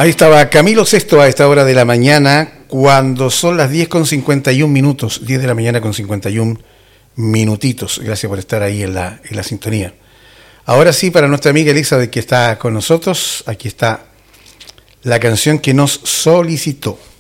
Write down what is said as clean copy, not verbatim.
Ahí estaba Camilo Sesto a esta hora de la mañana, cuando son las 10:51, 10 de la mañana con 51 minutitos. Gracias por estar ahí en la sintonía. Ahora sí, para nuestra amiga Elizabeth que está con nosotros, aquí está la canción que nos solicitó.